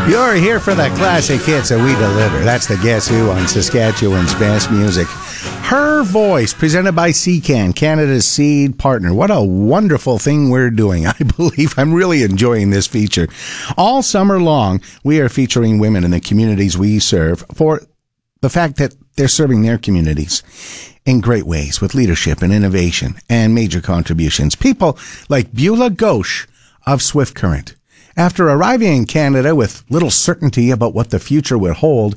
You're here for the classic hits that we deliver. That's the Guess Who on Saskatchewan's Best Music. Her Voice, presented by CCAN, Canada's seed partner. What a wonderful thing we're doing. I believe I'm really enjoying this feature. All summer long, we are featuring women in the communities we serve for the fact that they're serving their communities in great ways with leadership and innovation and major contributions. People like Beulah Ghosh of Swift Current. After arriving in Canada with little certainty about what the future would hold,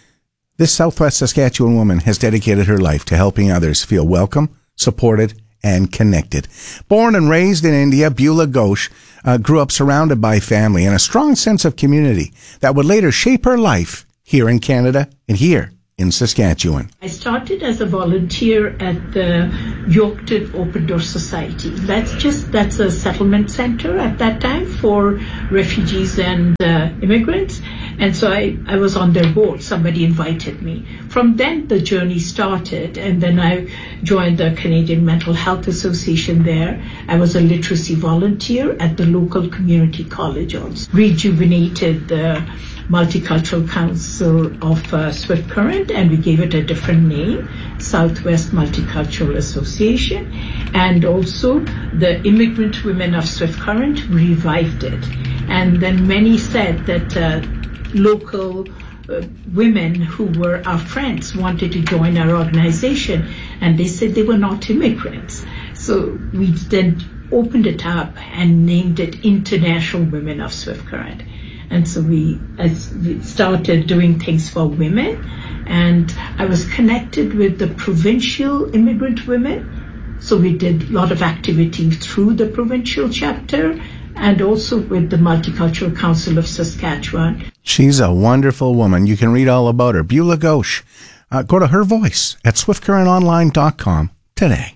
this Southwest Saskatchewan woman has dedicated her life to helping others feel welcome, supported, and connected. Born and raised in India, Beulah Ghosh grew up surrounded by family and a strong sense of community that would later shape her life here in Canada and here in Saskatchewan. I started as a volunteer at the Yorkton Open Door Society. That's a settlement center at that time for refugees and immigrants. And so I was on their board. Somebody invited me. From then, the journey started. And then I joined the Canadian Mental Health Association there. I was a literacy volunteer at the local community college also. Rejuvenated the Multicultural Council of Swift Current, and we gave it a different name, Southwest Multicultural Association. And also the Immigrant Women of Swift Current revived it. And then many said that local women who were our friends wanted to join our organization, and they said they were not immigrants. So we then opened it up and named it International Women of Swift Current. And so we started doing things for women, and I was connected with the provincial immigrant women. So we did a lot of activity through the provincial chapter and also with the Multicultural Council of Saskatchewan. She's a wonderful woman. You can read all about her. Beulah Ghosh. Go to Her Voice at swiftcurrentonline.com today.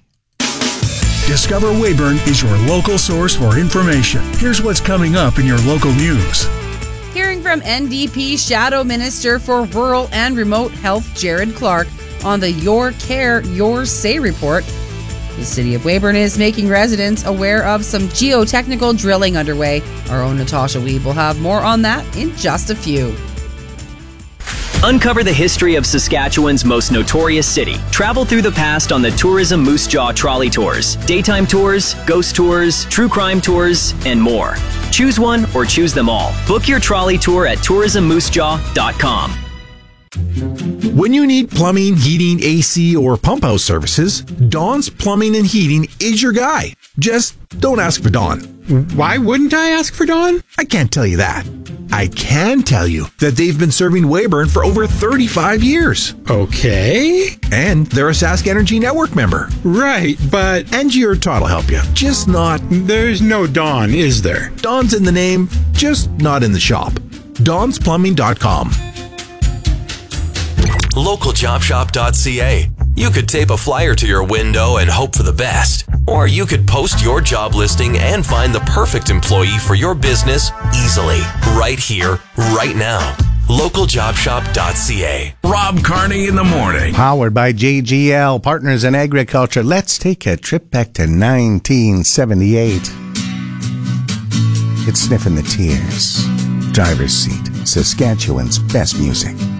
Discover Weyburn is your local source for information. Here's what's coming up in your local news. Hearing from NDP Shadow Minister for Rural and Remote Health, Jared Clark, on the Your Care, Your Say report. The City of Weyburn is making residents aware of some geotechnical drilling underway. Our own Natasha Weeb will have more on that in just a few. Uncover the history of Saskatchewan's most notorious city. Travel through the past on the Tourism Moose Jaw Trolley Tours. Daytime tours, ghost tours, true crime tours, and more. Choose one or choose them all. Book your trolley tour at tourismmoosejaw.com. When you need plumbing, heating, AC, or pump house services, Don's Plumbing and Heating is your guy. Just don't ask for Don. Why wouldn't I ask for Don? I can't tell you that. I can tell you that they've been serving Weyburn for over 35 years. Okay. And they're a Sask Energy Network member. Right, but... Angie or Todd will help you. Just not... There's no Don, is there? Don's in the name, just not in the shop. Don'sPlumbing.com. LocalJobShop.ca. You could tape a flyer to your window and hope for the best. Or you could post your job listing and find the perfect employee for your business easily. Right here, right now. LocalJobShop.ca. Rob Carney in the morning. Powered by JGL, Partners in Agriculture. Let's take a trip back to 1978. It's Sniffing the Tears. Driver's Seat. Saskatchewan's Best Music.